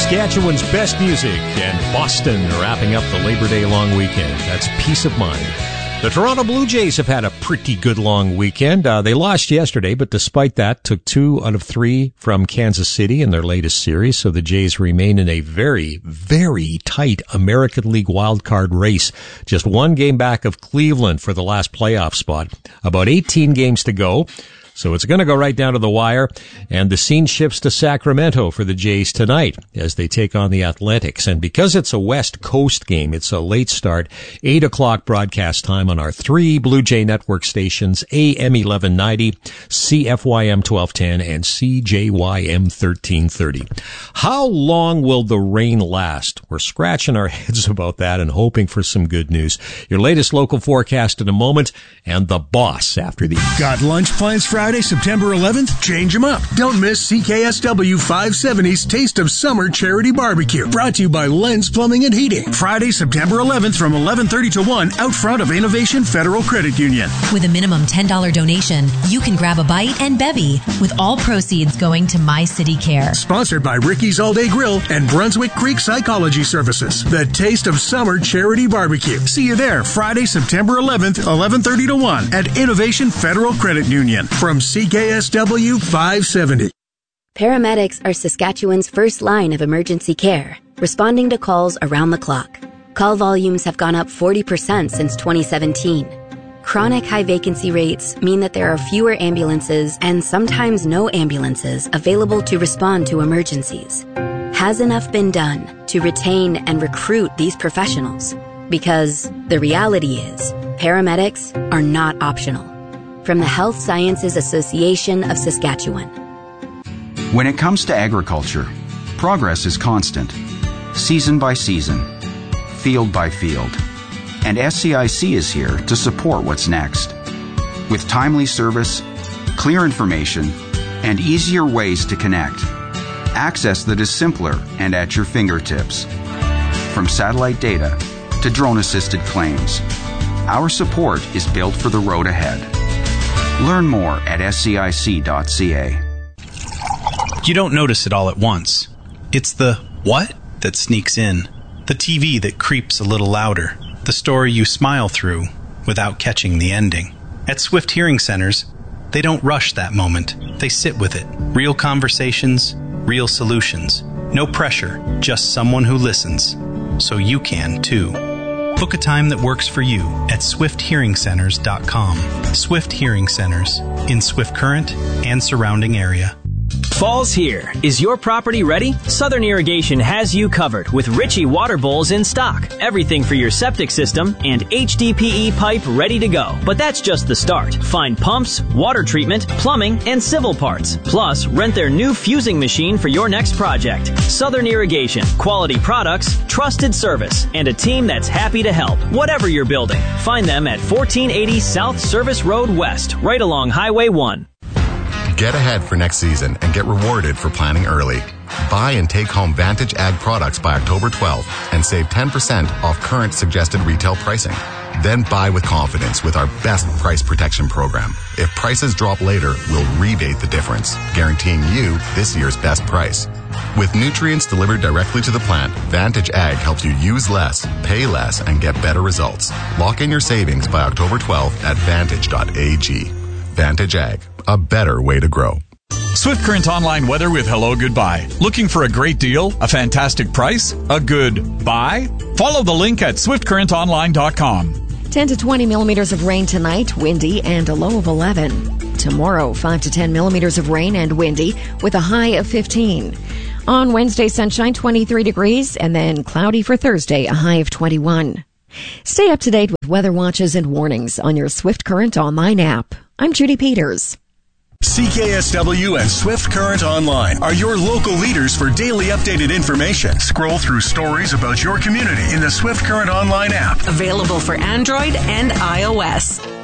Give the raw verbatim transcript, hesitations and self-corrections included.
Saskatchewan's best music, and Boston wrapping up the Labor Day long weekend. That's Peace of Mind. The Toronto Blue Jays have had a pretty good long weekend. Uh, they lost yesterday, but despite that, took two out of three from Kansas City in their latest series. So the Jays remain in a very, very tight American League wildcard race. Just one game back of Cleveland for the last playoff spot. About eighteen games to go. So it's going to go right down to the wire, and the scene shifts to Sacramento for the Jays tonight as they take on the Athletics. And because it's a West Coast game, it's a late start, eight o'clock broadcast time on our three Blue Jay Network stations, A M eleven ninety, C F Y M twelve ten, and C J Y M thirteen thirty. How long will the rain last? We're scratching our heads about that and hoping for some good news. Your latest local forecast in a moment, and the boss after the... Got lunch plans Friday? Friday, September eleventh? Change them up. Don't miss C K S W five seventy's Taste of Summer Charity Barbecue. Brought to you by Lens Plumbing and Heating. Friday, September eleventh from eleven thirty to one out front of Innovation Federal Credit Union. With a minimum ten dollars donation, you can grab a bite and bevy, with all proceeds going to My City Care. Sponsored by Ricky's All Day Grill and Brunswick Creek Psychology Services. The Taste of Summer Charity Barbecue. See you there Friday, September eleventh, eleven thirty to one at Innovation Federal Credit Union. From C K S W five seventy. Paramedics are Saskatchewan's first line of emergency care, responding to calls around the clock. Call volumes have gone up forty percent since twenty seventeen. Chronic high vacancy rates mean that there are fewer ambulances and sometimes no ambulances available to respond to emergencies. Has enough been done to retain and recruit these professionals? Because the reality is, paramedics are not optional. From the Health Sciences Association of Saskatchewan. When it comes to agriculture, progress is constant, season by season, field by field. And S C I C is here to support what's next. With timely service, clear information, and easier ways to connect. Access that is simpler and at your fingertips. From satellite data to drone-assisted claims, our support is built for the road ahead. Learn more at S C I C dot C A. You don't notice it all at once. It's the what that sneaks in, the T V that creeps a little louder, the story you smile through without catching the ending. At Swift Hearing Centers, they don't rush that moment. They sit with it. Real conversations, real solutions. No pressure, just someone who listens. So you can, too. Book a time that works for you at swift hearing centers dot com. Swift Hearing Centers in Swift Current and surrounding area. Fall's here. Is your property ready? Southern Irrigation has you covered with Ritchie water bowls in stock. Everything for your septic system and H D P E pipe ready to go. But that's just the start. Find pumps, water treatment, plumbing, and civil parts. Plus, rent their new fusing machine for your next project. Southern Irrigation. Quality products, trusted service, and a team that's happy to help. Whatever you're building. Find them at fourteen eighty South Service Road West, right along Highway one. Get ahead for next season and get rewarded for planning early. Buy and take home Vantage Ag products by October twelfth and save ten percent off current suggested retail pricing. Then buy with confidence with our best price protection program. If prices drop later, we'll rebate the difference, guaranteeing you this year's best price. With nutrients delivered directly to the plant, Vantage Ag helps you use less, pay less, and get better results. Lock in your savings by October twelfth at vantage dot a g. Vantage Ag, a better way to grow. Swift Current Online weather with Hello Goodbye. Looking for a great deal, a fantastic price, a good buy? Follow the link at swift current online dot com. ten to twenty millimeters of rain tonight, windy, and a low of eleven. Tomorrow, five to ten millimeters of rain and windy with a high of fifteen. On Wednesday, sunshine, twenty-three degrees, and then cloudy for Thursday, a high of twenty-one. Stay up to date with weather watches and warnings on your Swift Current Online app. I'm Judy Peters. C K S W and Swift Current Online are your local leaders for daily updated information. Scroll through stories about your community in the Swift Current Online app. Available for Android and iOS.